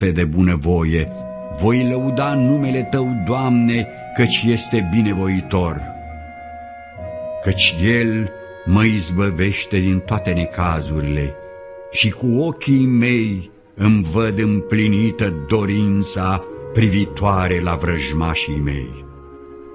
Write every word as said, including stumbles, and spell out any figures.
pe de bunăvoie. Voi lăuda numele Tău, Doamne, căci este binevoitor. Căci El mă izbăvește din toate necazurile și cu ochii mei îmi văd împlinită dorința privitoare la vrăjmașii mei.